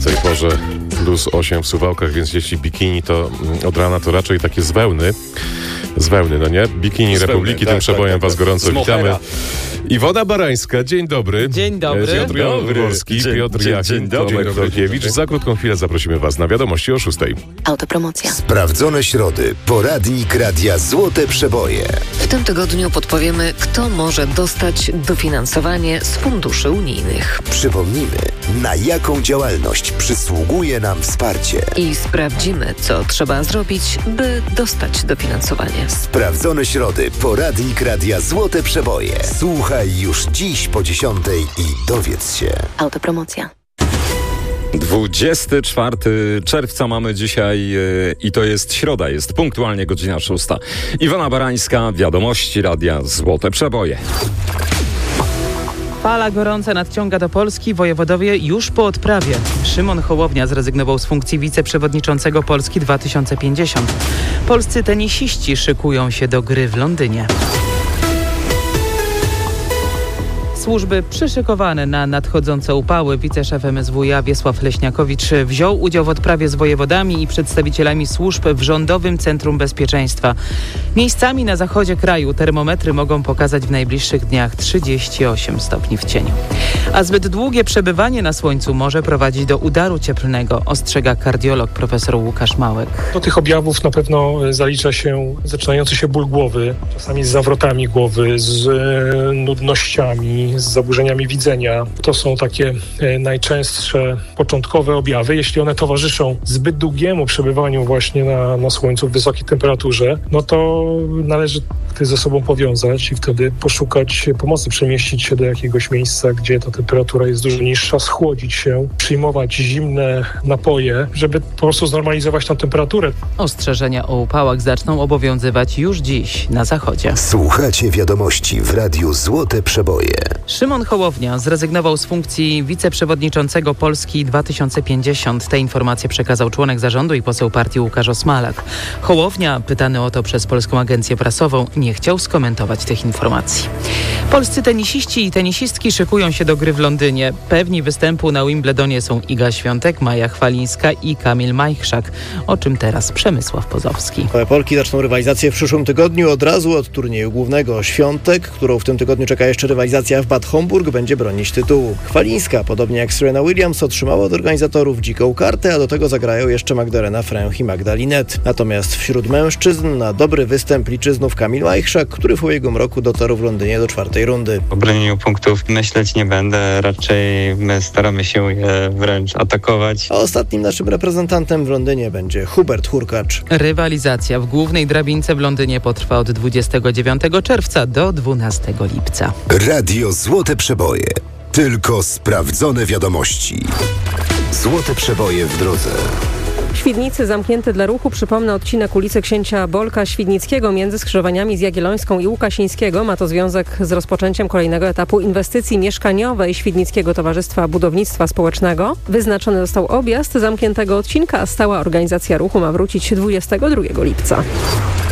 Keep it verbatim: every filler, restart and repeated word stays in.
tej porze plus osiem w Suwałkach, więc jeśli bikini, to od rana to raczej takie z wełny. Z wełny, no nie? Bikini z Republiki, wełny, tym tak, przebojem tak, tak, was gorąco witamy. Iwona Barańska, dzień dobry. Dzień dobry. Piotr Jaworski, Piotr dzień, Jachim, dzień dobry, Tomek Wojtkiewicz. Za krótką chwilę zaprosimy was na wiadomości o szóstej. Autopromocja. Sprawdzone środy. Poradnik Radia Złote Przeboje. W tym tygodniu podpowiemy, kto może dostać dofinansowanie z funduszy unijnych. Przypomnimy, na jaką działalność przysługuje nam wsparcie. I sprawdzimy, co trzeba zrobić, by dostać dofinansowanie. Sprawdzone środy. Poradnik Radia Złote Przeboje. Słuchaj już dziś po dziesiątej i dowiedz się. Autopromocja. dwudziestego czwartego czerwca mamy dzisiaj yy, i to jest środa, jest punktualnie godzina szósta. Iwona Barańska, wiadomości Radia Złote Przeboje. Fala gorąca nadciąga do Polski, wojewodowie już po odprawie. Szymon Hołownia zrezygnował z funkcji wiceprzewodniczącego Polski dwa tysiące pięćdziesiąt. Polscy tenisiści szykują się do gry w Londynie. Służby przyszykowane na nadchodzące upały. Wiceszef M S W iA Wiesław Leśniakowicz wziął udział w odprawie z wojewodami i przedstawicielami służb w Rządowym Centrum Bezpieczeństwa. Miejscami na zachodzie kraju termometry mogą pokazać w najbliższych dniach trzydzieści osiem stopni w cieniu. A zbyt długie przebywanie na słońcu może prowadzić do udaru cieplnego, ostrzega kardiolog profesor Łukasz Małek. Do tych objawów na pewno zalicza się zaczynający się ból głowy, czasami z zawrotami głowy, z nudnościami, z zaburzeniami widzenia. To są takie najczęstsze początkowe objawy. Jeśli one towarzyszą zbyt długiemu przebywaniu właśnie na, na słońcu w wysokiej temperaturze, no to należy to ze sobą powiązać i wtedy poszukać pomocy, przemieścić się do jakiegoś miejsca, gdzie ta temperatura jest dużo niższa, schłodzić się, przyjmować zimne napoje, żeby po prostu znormalizować tą temperaturę. Ostrzeżenia o upałach zaczną obowiązywać już dziś na zachodzie. Słuchacie wiadomości w Radiu Złote Przeboje. Szymon Hołownia zrezygnował z funkcji wiceprzewodniczącego Polski dwa tysiące pięćdziesiąt. Te informacje przekazał członek zarządu i poseł partii Łukasz Osmalak. Hołownia, pytany o to przez Polską Agencję Prasową, nie chciał skomentować tych informacji. Polscy tenisiści i tenisistki szykują się do gry w Londynie. Pewni występu na Wimbledonie są Iga Świątek, Maja Chwalińska i Kamil Majchrzak. O czym teraz Przemysław Pozowski. Polki zaczną rywalizację w przyszłym tygodniu od razu od turnieju głównego. Świątek, którą w tym tygodniu czeka jeszcze rywalizacja w Bad Homburg, będzie bronić tytułu. Chwalińska, podobnie jak Serena Williams, otrzymała od organizatorów dziką kartę, a do tego zagrają jeszcze Magdalena Fręch i Magda Linette. Natomiast wśród mężczyzn na dobry występ liczy znów Kamil Majchrzak, który w ubiegłym roku dotarł w Londynie do czwartej rundy. O bronieniu punktów myśleć nie będę, raczej my staramy się je wręcz atakować. A ostatnim naszym reprezentantem w Londynie będzie Hubert Hurkacz. Rywalizacja w głównej drabince w Londynie potrwa od dwudziestego dziewiątego czerwca do dwunastego lipca. Radio Złote Przeboje. Tylko sprawdzone wiadomości. Złote Przeboje w drodze. Świdnicy zamknięte dla ruchu. Przypomnę, odcinek ulicy Księcia Bolka Świdnickiego między skrzyżowaniami z Jagiellońską i Łukasińskiego. Ma to związek z rozpoczęciem kolejnego etapu inwestycji mieszkaniowej Świdnickiego Towarzystwa Budownictwa Społecznego. Wyznaczony został objazd zamkniętego odcinka, a stała organizacja ruchu ma wrócić dwudziestego drugiego lipca.